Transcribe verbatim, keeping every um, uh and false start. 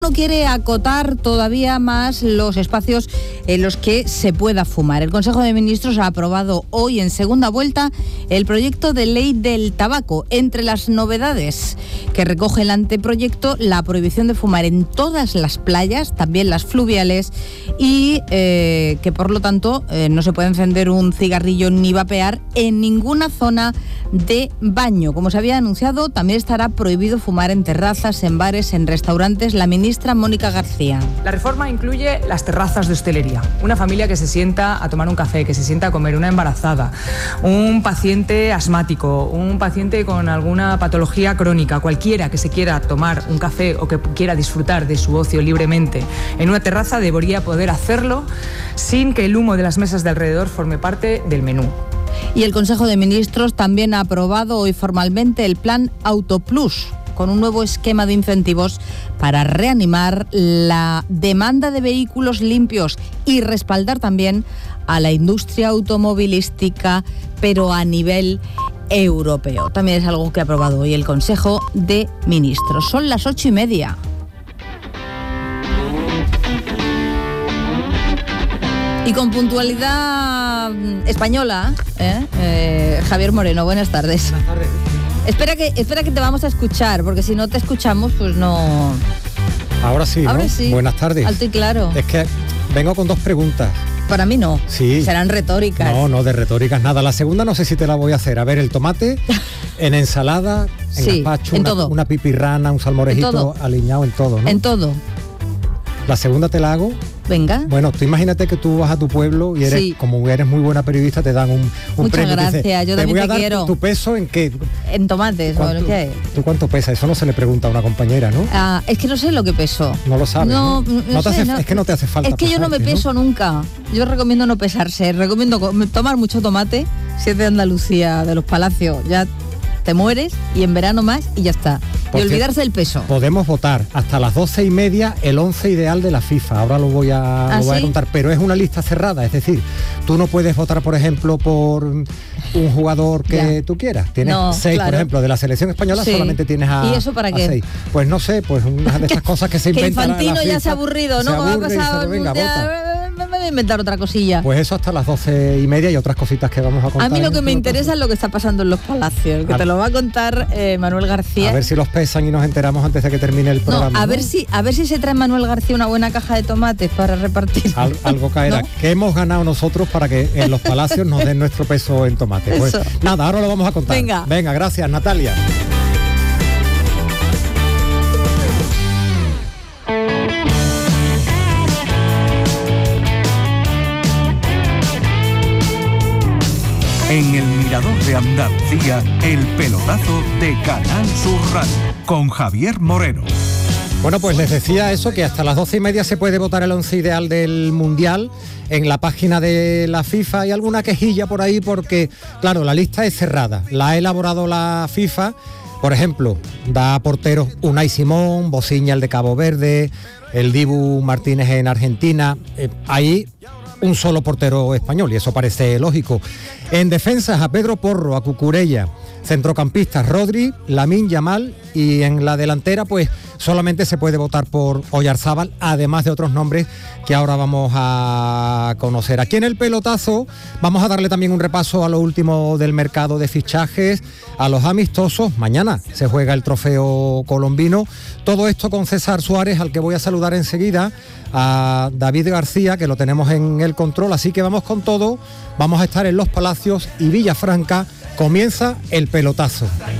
No quiere acotar todavía más los espacios en los que se pueda fumar. El Consejo de Ministros ha aprobado hoy en segunda vuelta el proyecto de ley del tabaco. Entre las novedades que recoge el anteproyecto, la prohibición de fumar en todas las playas, también las fluviales, y eh, que por lo tanto eh, no se puede encender un cigarrillo ni vapear en ninguna zona de baño. Como se había anunciado, también estará prohibido fumar en terrazas, en bares, en restaurantes. La ministra Mónica García. La reforma incluye las terrazas de hostelería. Una familia que se sienta a tomar un café, que se sienta a comer, una embarazada, un paciente asmático, un paciente con alguna patología crónica, cualquiera que se quiera tomar un café o que quiera disfrutar de su ocio libremente en una terraza debería poder hacerlo sin que el humo de las mesas de alrededor forme parte del menú. Y el Consejo de Ministros también ha aprobado hoy formalmente el Plan Autoplus, con un nuevo esquema de incentivos para reanimar la demanda de vehículos limpios y respaldar también a la industria automovilística, pero a nivel europeo. También es algo que ha aprobado hoy el Consejo de Ministros. Son las ocho y media. Y con puntualidad española, ¿eh? Eh, Javier Moreno, buenas tardes. Buenas tardes. Espera que, espera que te vamos a escuchar, porque si no te escuchamos, pues no... Ahora sí, Ahora ¿no? sí. Buenas tardes. Alto y claro. Es que vengo con dos preguntas. Para mí no. Sí. Serán retóricas. No, no, de retóricas nada. La segunda no sé si te la voy a hacer. A ver, el tomate en ensalada, en Sí, gazpacho, en una, todo. una pipirrana, un salmorejito aliñado en todo, ¿no? En todo. La segunda te la hago. Venga. Bueno, tú imagínate que tú vas a tu pueblo y eres, Sí. como eres muy buena periodista, te dan un, un Muchas premio. Te gracias, dice, yo te también voy a te dar quiero. Tu, tu peso en qué. En tomates, ¿o ¿Cuánto, qué? ¿Tú cuánto pesa? Eso no se le pregunta a una compañera, ¿no? Ah, es que no sé lo que peso. No lo sabes. No, No, no No te sé, hace- no. Es que no te hace falta. Es que yo no me pesarte, peso nunca. Yo recomiendo no pesarse. Recomiendo co- tomar mucho tomate. Si es de Andalucía, de los Palacios, ya te mueres, y en verano más y ya está. Por y cierto, olvidarse del peso. Podemos votar hasta las doce y media el once ideal de la FIFA. Ahora lo voy a, ¿Ah, lo voy a sí? contar, pero es una lista cerrada. Es decir, tú no puedes votar, por ejemplo, por un jugador que Ya. tú quieras. Tienes No, seis, claro. por ejemplo, de la selección española Sí. solamente tienes a, ¿Y eso para a qué? seis. Pues no sé, pues una de esas cosas que se Que inventan. la- la Infantino ya FIFA, se ha aburrido, ¿no? se Como ha aburre y dice, pasado el venga, mundial, vota. me voy a inventar otra cosilla. Pues eso hasta las doce y media y otras cositas que vamos a contar. A mí lo en que el me pelotazo. interesa es lo que está pasando en los Palacios, que A- te lo va a contar eh, Manuel García. A ver si los pesan y nos enteramos antes de que termine el No, programa. a ¿no? ver si a ver si se trae Manuel García una buena caja de tomates para repartir. Al- algo caerá. ¿No? ¿Qué hemos ganado nosotros para que en los palacios nos den nuestro peso en tomate? Pues Eso. nada, ahora lo vamos a contar. Venga. Venga, gracias, Natalia. En el Mirador de Andalucía, el pelotazo de Canal Sur Radio, con Javier Moreno. Bueno, pues les decía eso, que hasta las doce y media se puede votar el once ideal del Mundial en la página de la FIFA. Hay alguna quejilla por ahí porque, claro, la lista es cerrada. La ha elaborado la FIFA. Por ejemplo, da porteros Unai Simón, Bociña el de Cabo Verde, el Dibu Martínez en Argentina. Eh, ahí un solo portero español y eso parece lógico. En defensas a Pedro Porro, a Cucurella, centrocampistas Rodri, Lamine Yamal, y en la delantera pues solamente se puede votar por Oyarzábal, además de otros nombres que ahora vamos a conocer. Aquí en el pelotazo vamos a darle también un repaso a lo último del mercado de fichajes, a los amistosos. Mañana se juega el trofeo colombino. Todo esto con César Suárez, al que voy a saludar enseguida, a David García, que lo tenemos en el control. Así que vamos con todo. Vamos a estar en Los Palacios y Villafranca. Comienza el pelotazo.